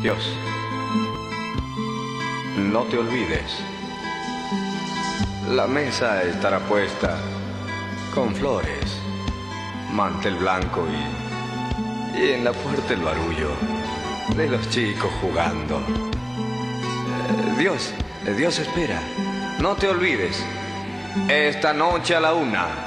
Dios, no te olvides. La mesa estará puesta con flores, mantel blanco y en la puerta el barullo de los chicos jugando. Dios espera. No te olvides. Esta noche a la 1.